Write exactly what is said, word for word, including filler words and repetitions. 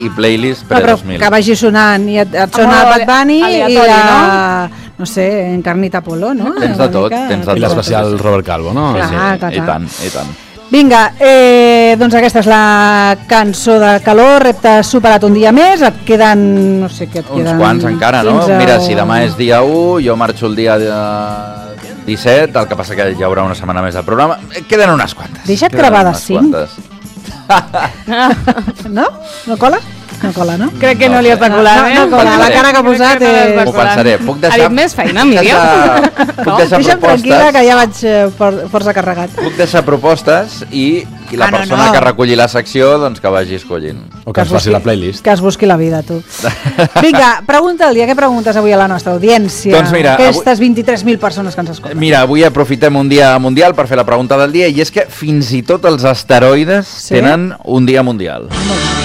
i playlist Però pre-dos mil. que vagi sonant i et, et sona Bad Bunny i la, no sé, Encarnita Polo, no? Tens de tot, tens de tot. I l'especial Robert Calvo, no? Clar, Sí, clar, clar. i tant, i tant. Vinga, eh, doncs aquesta és la cançó de calor, repte superat un dia més, et queden, no sé què et Uns queden... quants encara, no? quinze Mira, o- si demà és dia u, jo marxo el dia disset, el que passa que hi haurà una setmana més de programa. Queden unes quantes. Deixa't Queden gravar de unes cinc. quantes. No? No cola? No cola, no? Crec que no, No li sé. ha colat, No, eh? no cola, la cara que ha Crec posat no l'has és- Ho calculat. pensaré. Puc deixar... Ha dit més feina, puc Míriam. deixar- Puc deixar Deixa'm tranquil·la, propostes... que ja vaig eh, for- força carregat. Puc deixar propostes i, i la Ah, no, persona no. que reculli la secció, doncs que vagi escollint. O que ens faci la playlist. Que es busqui la vida, tu. Vinga, pregunta el dia. Què preguntes avui a la nostra audiència? Doncs mira, Aquestes vint-i-tres mil persones que ens escolten. Mira, avui aprofitem un dia mundial per fer la pregunta del dia i és que fins i tot els asteroides Sí? tenen un dia mundial. Molt bé.